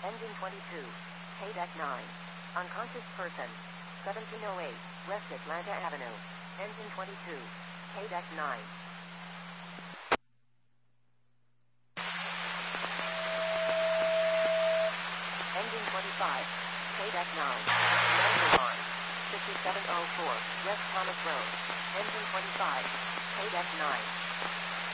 Engine 22. KDEC 9. Unconscious person. 1708 West Atlanta Avenue. Engine 22. KDEC 9. Engine 25. KDEC 9. Number 1. 5704 West Thomas Road. Engine 25. KDEC 9.